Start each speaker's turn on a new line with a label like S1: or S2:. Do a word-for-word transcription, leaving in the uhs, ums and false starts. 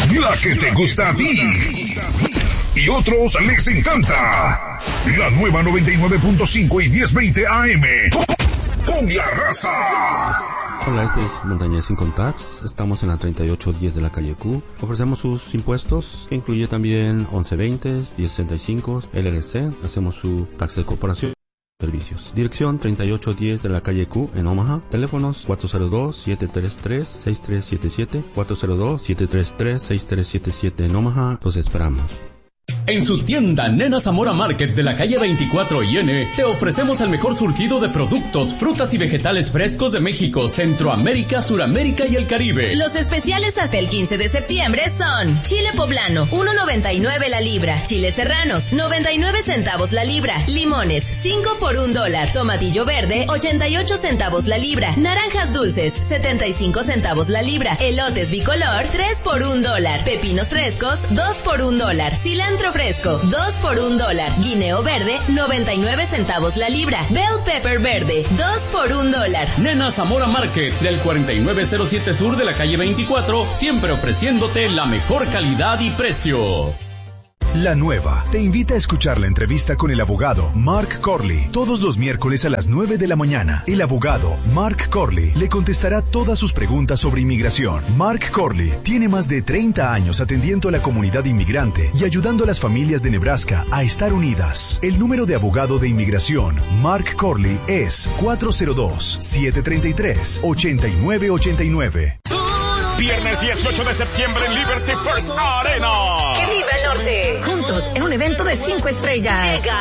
S1: La que te gusta a ti y otros les encanta. La nueva noventa y nueve punto cinco y diez veinte A M. Con la raza.
S2: Hola, este es Montañés Sin Contacts. Estamos en la treinta y ocho diez de la calle Q. Ofrecemos sus impuestos, que incluye también once veinte, diez sesenta y cinco, L L C. Hacemos su taxa de corporación. Servicios. Dirección treinta y ocho diez de la calle Q en Omaha. Teléfonos cuatro cero dos, siete tres tres, seis tres siete siete, cuatro cero dos, siete tres tres, seis tres siete siete en Omaha. Los esperamos.
S3: En su tienda Nena Zamora Market de la calle veinticuatro y N, te ofrecemos el mejor surtido de productos, frutas y vegetales frescos de México, Centroamérica, Suramérica y el Caribe.
S4: Los especiales hasta el quince de septiembre son chile poblano, uno noventa y nueve la libra, chiles serranos, noventa y nueve centavos la libra, limones, cinco por un dólar, tomatillo verde, ochenta y ocho centavos la libra, naranjas dulces, setenta y cinco centavos la libra, elotes bicolor, tres por un dólar, pepinos frescos, dos por un dólar, cilantro fresco, dos por un dólar, guineo verde, noventa y nueve centavos la libra, bell pepper verde, dos por un dólar.
S3: Nena Zamora Market, del cuarenta y nueve cero siete sur de la calle veinticuatro, siempre ofreciéndote la mejor calidad y precio.
S5: La Nueva te invita a escuchar la entrevista con el abogado Mark Corley todos los miércoles a las nueve de la mañana. El abogado Mark Corley le contestará todas sus preguntas sobre inmigración. Mark Corley tiene más de treinta años atendiendo a la comunidad inmigrante y ayudando a las familias de Nebraska a estar unidas. El número de abogado de inmigración Mark Corley es cuatro cero dos, siete tres tres, ocho nueve ocho nueve.
S6: Viernes dieciocho de septiembre en Liberty First Arena.
S7: ¡Que viva el norte! Juntos en un evento de cinco estrellas. Llega